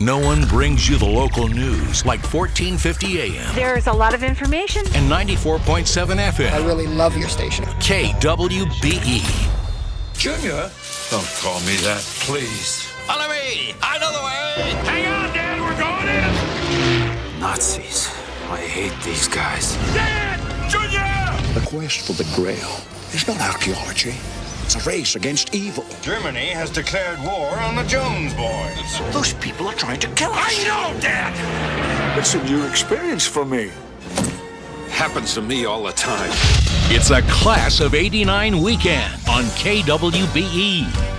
No one brings you the local news like 1450 AM There's a lot of information. and 94.7 I FM. really love your station. KWBE. Junior? Don't call me that, please. Follow me. I know the way. Hang on, Dad, we're going in. Nazis. I hate these guys. Dad! Junior! The quest for the Grail is not archaeology. It's a race against evil. Germany has declared war on the Jones boys. Those people are trying to kill us. I know, Dad! It's a new experience for me. Happens to me all the time. It's a Class of '89 weekend on KWBE.